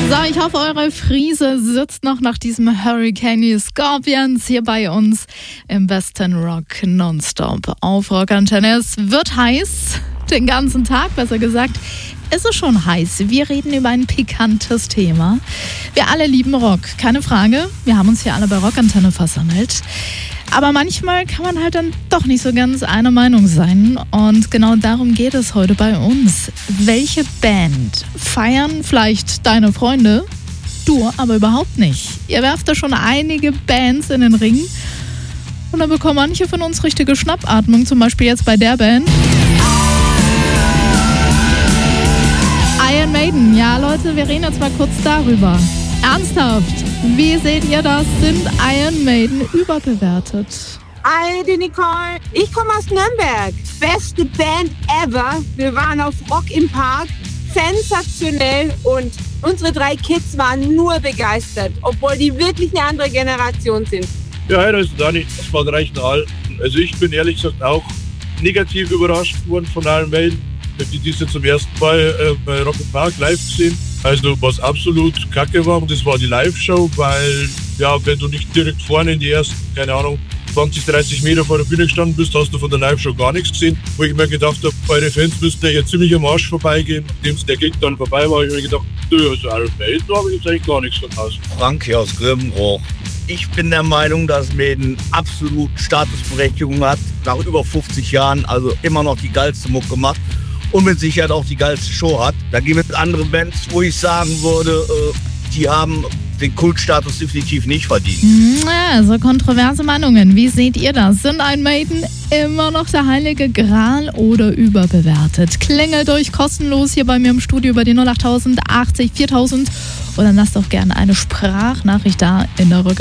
So, ich hoffe, eure Friese sitzt noch nach diesem Hurricane Scorpions hier bei uns im Western Rock Nonstop auf Rockantenne. Es wird heiß, den ganzen Tag, besser gesagt. Es ist schon heiß. Wir reden über ein pikantes Thema. Wir alle lieben Rock, keine Frage. Wir haben uns hier alle bei Rockantenne versammelt. Aber manchmal kann man halt dann doch nicht so ganz einer Meinung sein. Und genau darum geht es heute bei uns. Welche Band feiern vielleicht deine Freunde? Du aber überhaupt nicht. Ihr werft da schon einige Bands in den Ring. Und dann bekommen manche von uns richtige Schnappatmung. Zum Beispiel jetzt bei der Band. Iron Maiden. Ja, Leute, wir reden jetzt mal kurz darüber. Ernsthaft, wie seht ihr das? Sind Iron Maiden überbewertet? Hi, die Nicole. Ich komme aus Nürnberg. Beste Band ever. Wir waren auf Rock im Park. Sensationell. Und unsere 3 Kids waren nur begeistert, obwohl die wirklich eine andere Generation sind. Ja, hi, das ist Dani von Reichenhall. Also ich bin ehrlich gesagt auch negativ überrascht worden von Iron Maiden. Ich habe die dieses zum ersten Mal bei Rock im Park live gesehen. Also was absolut kacke war, und das war die Live-Show, weil ja, wenn du nicht direkt vorne in die ersten, keine Ahnung, 20, 30 Meter vor der Bühne gestanden bist, hast du von der Live-Show gar nichts gesehen. Wo ich mir gedacht habe, eure Fans müssten ja ziemlich am Arsch vorbeigehen. Nachdem der Gig dann vorbei war, habe ich mir gedacht, also Iron Maiden, da habe ich jetzt eigentlich gar nichts verpasst. Frank hier aus Grevenbroich. Ich bin der Meinung, dass Maiden absolut Statusberechtigung hat, nach über 50 Jahren, also immer noch die geilste Mucke macht. Und mit Sicherheit auch die geilste Show hat. Da gibt es andere Bands, wo ich sagen würde, die haben den Kultstatus definitiv nicht verdient. Ja, so kontroverse Meinungen. Wie seht ihr das? Sind Iron Maiden immer noch der heilige Gral oder überbewertet? Klingelt euch kostenlos hier bei mir im Studio über die 08000 80 4000 oder lasst doch gerne eine Sprachnachricht da in der Rück.